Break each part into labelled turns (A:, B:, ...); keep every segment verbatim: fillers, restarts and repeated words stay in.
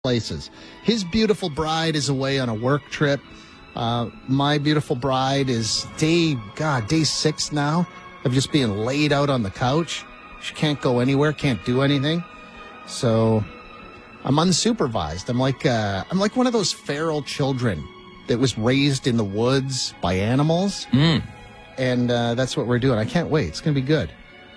A: places. His beautiful bride is away on a work trip. Uh, my beautiful bride is day, God, day six now of just being laid out on the couch. She can't go anywhere, can't do anything. So I'm unsupervised. I'm like, uh, I'm like one of those feral children that was raised in the woods by animals.
B: Mm.
A: And uh, that's what we're doing. I can't wait. It's going to be good.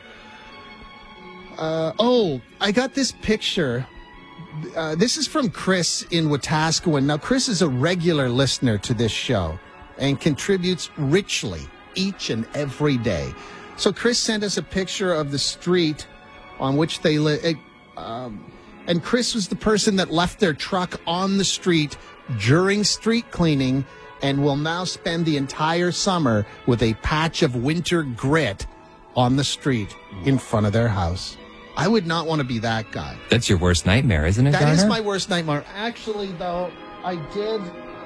A: Uh, oh, I got this picture. Uh, this is from Chris in Wetaskiwin. Now, Chris is a regular listener to this show and contributes richly each and every day. So Chris sent us a picture of the street on which they live. Um, and Chris was the person that left their truck on the street during street cleaning and will now spend the entire summer with a patch of winter grit on the street in front of their house. I would not want to be that guy.
B: That's your worst nightmare, isn't it,
A: That
B: Garner?
A: is my worst nightmare. Actually, though, I did...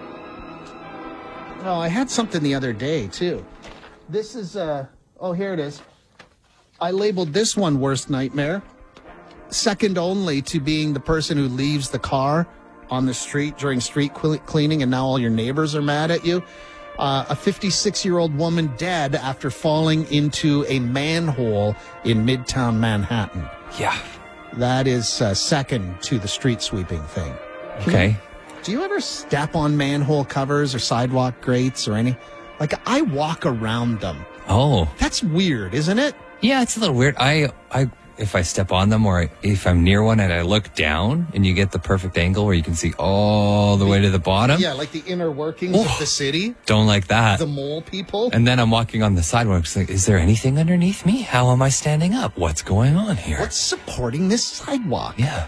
A: No, I had something the other day, too. This is... Uh... Oh, here it is. I labeled this one worst nightmare. Second only to being the person who leaves the car on the street during street cleaning and now all your neighbors are mad at you. Uh, a fifty-six-year-old woman dead after falling into a manhole in Midtown Manhattan.
B: Yeah.
A: That is uh, second to the street sweeping thing.
B: Okay.
A: Do you ever step on manhole covers or sidewalk grates or any? Like, I walk around them.
B: Oh.
A: That's weird, isn't it?
B: Yeah, it's a little weird. I, I, if I step on them or if I'm near one and I look down and you get the perfect angle where you can see all the way to the bottom.
A: Yeah, like the inner workings
B: Oh.
A: of the city.
B: Don't like that.
A: The mole people.
B: And then I'm walking on the sidewalk. It's like, is there anything underneath me? How am I standing up? What's going on here?
A: What's supporting this sidewalk?
B: Yeah.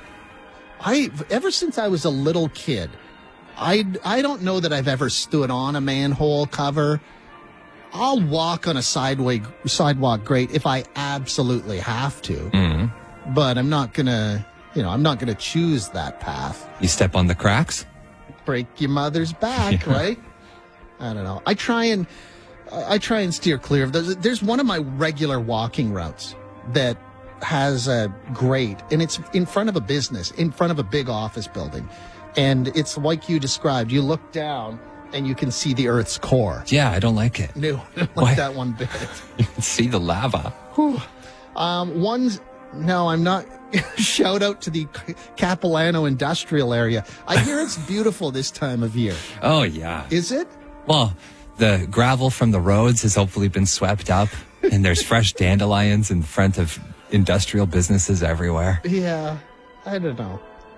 A: I ever since I was a little kid, I I don't know that I've ever stood on a manhole cover. I'll walk on a sideway sidewalk grate if I absolutely have to,
B: Mm-hmm.
A: but I'm not gonna, you know, I'm not gonna choose that path.
B: You step on the cracks?
A: Break your mother's back,
B: Yeah.
A: right? I don't know. I try and I try and steer clear of those. There's one of my regular walking routes that has a grate, and it's in front of a business, in front of a big office building, and it's like you described. You look down and you can see the Earth's core.
B: Yeah, I don't like it.
A: No, I don't
B: Why?
A: like that one bit.
B: You can see the lava.
A: Whew. Um, one's no, I'm not. Shout out to the Capilano industrial area. I hear it's beautiful this time of year.
B: Oh, yeah.
A: Is it?
B: Well, the gravel from the roads has hopefully been swept up, and there's fresh dandelions in front of industrial businesses everywhere.
A: Yeah, I don't know.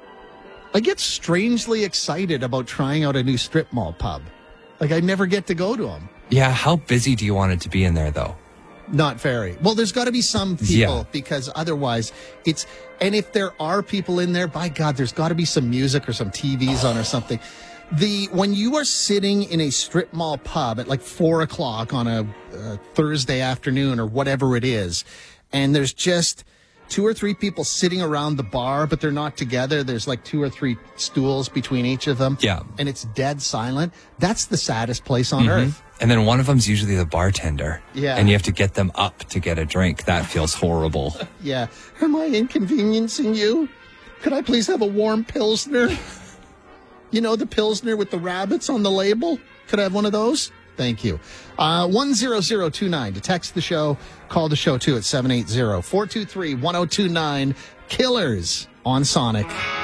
A: I get strangely excited about trying out a new strip mall pub. Like, I never get to go to them.
B: Yeah, how busy do you want it to be in there, though?
A: Not very. Well, there's got to be some people
B: Yeah.
A: because otherwise it's... And if there are people in there, by God, there's got to be some music or some T Vs on or something. The When you are sitting in a strip mall pub at like four o'clock on a uh, Thursday afternoon or whatever it is, and there's just two or three people sitting around the bar, but they're not together. There's like two or three stools between each of them.
B: Yeah.
A: And it's dead silent. That's the saddest place on earth.
B: And then one of them's usually the bartender.
A: Yeah.
B: And you have to get them up to get a drink. That feels horrible.
A: Yeah. Am I inconveniencing you? Could I please have a warm Pilsner? You know, the Pilsner with the rabbits on the label? Could I have one of those? Thank you. Uh, one zero zero two nine to text the show. Call the show, too, at seven eight zero, four two three, one zero two nine. Killers on Sonic.